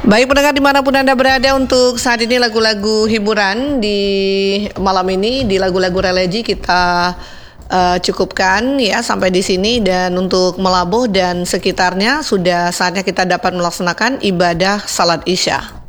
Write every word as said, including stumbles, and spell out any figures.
Baik pendengar dimanapun Anda berada, untuk saat ini lagu-lagu hiburan di malam ini, di lagu-lagu religi kita uh, cukupkan ya sampai di sini. Dan untuk Melabuh dan sekitarnya sudah saatnya kita dapat melaksanakan ibadah salat Isya.